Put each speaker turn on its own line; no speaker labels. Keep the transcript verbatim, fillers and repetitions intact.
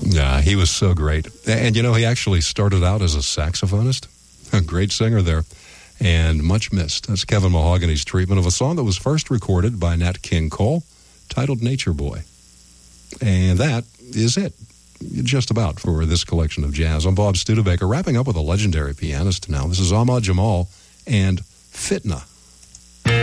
Yeah, he was so great. And, you know, he actually started out as a saxophonist. A great singer there. And much missed. That's Kevin Mahogany's treatment of a song that was first recorded by Nat King Cole, titled Nature Boy. And that is it, just about, for this collection of jazz. I'm Bob Studebaker, wrapping up with a legendary pianist now. This is Ahmad Jamal and Fitna.